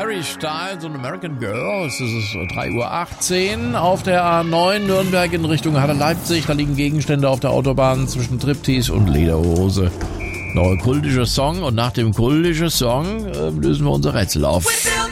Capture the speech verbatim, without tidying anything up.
Harry Styles und American Girl. Es ist drei Uhr achtzehn auf der A neun Nürnberg in Richtung Halle Leipzig. Da liegen Gegenstände auf der Autobahn zwischen Triptease und Lederhose. Neuer kultischer Song und nach dem kultischen Song äh, lösen wir unser Rätsel auf.